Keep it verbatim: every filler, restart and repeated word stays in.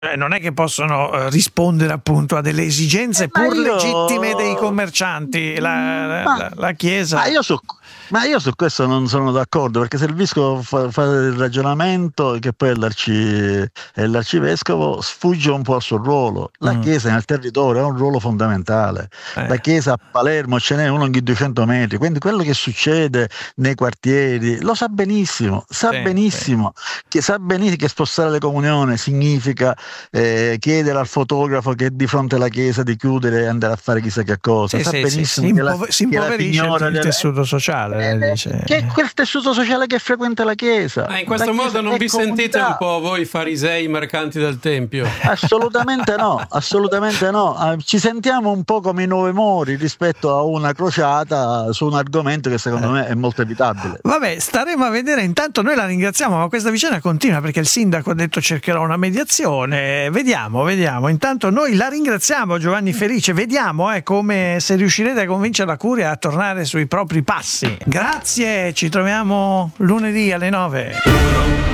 Eh, non è che possono eh, rispondere appunto a delle esigenze Eh, ma pur io- legittime dei commercianti, la, Ma- la- la Chiesa. Ma io, su, ma io su questo non sono d'accordo, perché se il vescovo fa, fa il ragionamento che poi è, l'arci- è l'arcivescovo, sfugge un po' al suo ruolo. La Mm. Chiesa nel territorio ha un ruolo fondamentale. Eh. La Chiesa a Palermo ce n'è uno ogni duecento metri, quindi quello che succede nei quartieri lo sa benissimo, sa Sì, benissimo, che sa benissimo che spostare le comunioni significa eh, chiedere al fotografo che è di fronte alla chiesa di chiudere e andare a fare chissà che cosa. Sì, Sa sì, sì, benissimo si, che la, impove- si che la impoverisce il, signora il della- tessuto sociale, eh, lei eh, dice. che è quel tessuto sociale che frequenta la chiesa. Ma in La questo chiesa modo non è vi sentite un comunità. po' voi farisei mercanti del tempio? Assolutamente no, assolutamente no. Ah, ci sentiamo un po' come i nuovi mori rispetto a una crociata su un argomento che secondo me è molto evitabile. Vabbè, staremo a vedere. Intanto noi la ringraziamo, ma questa vicenda continua perché il sindaco ha detto cercherò una mediazione. Vediamo, vediamo. Intanto noi la ringraziamo, Giovanni Felice. Vediamo eh, come se riuscirete a convincere la Curia a tornare sui propri passi. Grazie, ci troviamo lunedì alle nove.